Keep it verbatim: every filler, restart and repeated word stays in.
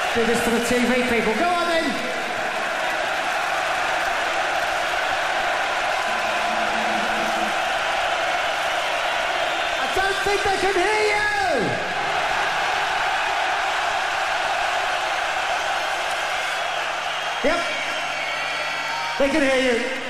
Do this for the T V people. Go on then. I don't think they can hear you. Yep. They can hear you.